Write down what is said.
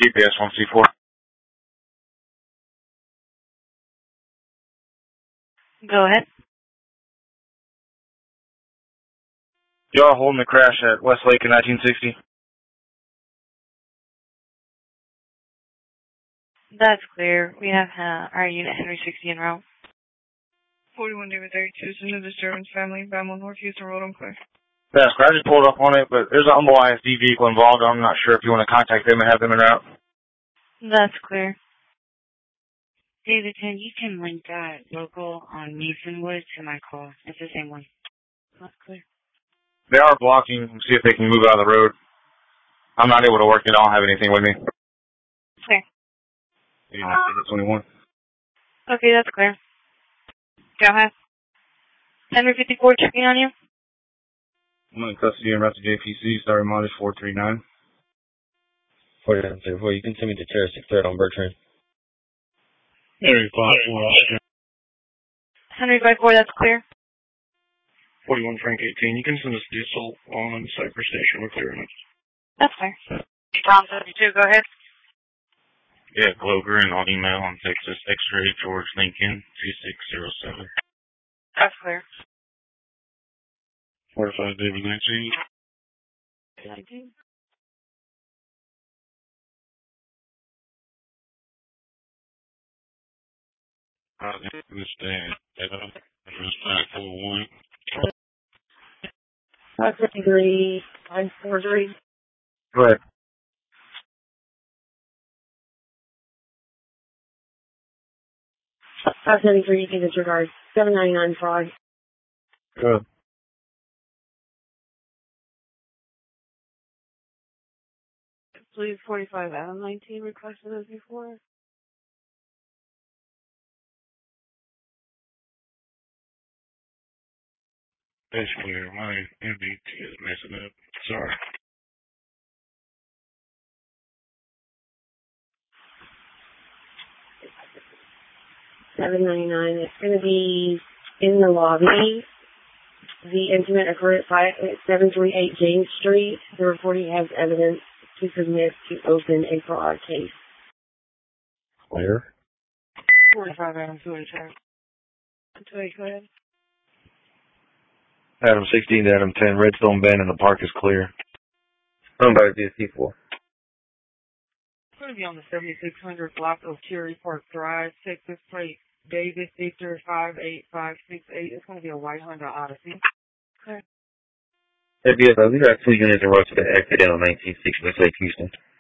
GPS 1C4. Go ahead. Y'all holding the crash at Westlake in 1960? That's clear. We have our unit Henry 60 en route. 41 David 32, send to disturbance family, Bama North Houston Road, I'm clear. Yeah, I just pulled up on it, but there's an Humble ISD vehicle involved. I'm not sure if you want to contact them and have them en route. That's clear. David 10, you can link that local on Masonwood to my call. It's the same one. That's clear. They are blocking. See if they can move out of the road. I'm not able to work it. I don't have anything with me. Clear. Yeah, 21. Okay, that's clear. Go ahead. Henry 54 checking on you. I'm in custody and arrested JPC, starting mileage 439. 4934, you can send me to terroristic threat on Bertrand. Henry 54. Henry 54, that's clear. 41 Frank 18, you can send us the assault on Cypress Station. We're clear enough. That's clear. Tom 72, go ahead. Yeah, Glover and I'll email on Texas X-ray George Lincoln 2607. That's clear. 45 David 19. 19. Understand. Address 541. 553, 543. Go ahead. You can disregard. 799 fraud. Good. Please 45 Adam 19 requested as before. That's clear. My MBT is messing up. Sorry. $7.99. It's going to be in the lobby. The incident occurred at 738 James Street. The reporting has evidence to submit to open a fraud case. Clear. 45 Adam 2 check. Go ahead. Adam 16 to Adam 10, Redstone Bend in the park is clear. Run by DST4. It's going to be on the 7600 block of Cherry Park Drive, Texas plate David Victor 58568. It's going to be a white Honda Odyssey. Okay. Hey, BSI, we got 2 units in route to the exit down on 1960. Let's say Houston.